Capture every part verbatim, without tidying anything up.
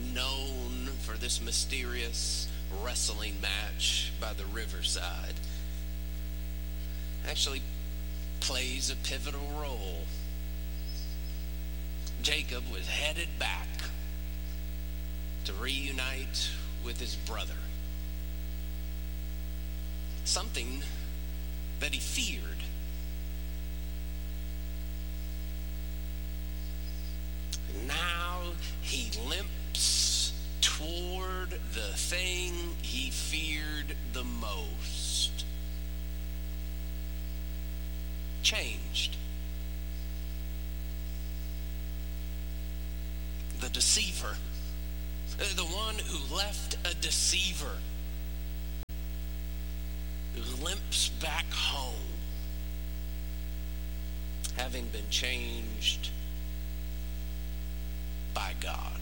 known for this mysterious wrestling match by the riverside, actually plays a pivotal role. Jacob was headed back to reunite with his brother. Something that he feared. And now he limps toward the thing he feared the most. Changed. The deceiver. The one who left a deceiver. Who limps back home. Having been changed by God.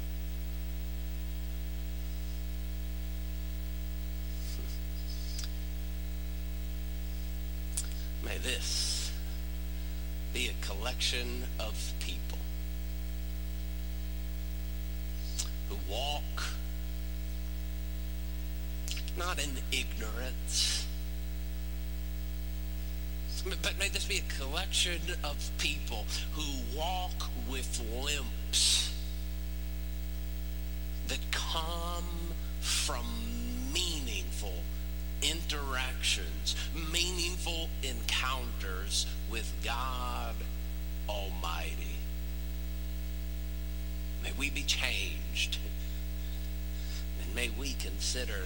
May this be a collection of people who walk not in ignorance, but may this be a collection of people who walk with limps that come from meaningful interactions, meaningful encounters with God Almighty. May we be changed, and may we consider